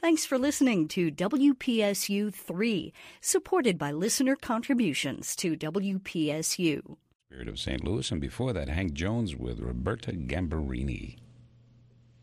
Thanks for listening to WPSU 3, supported by listener contributions to WPSU. Spirit of St. Louis, and before that, Hank Jones with Roberta Gambarini.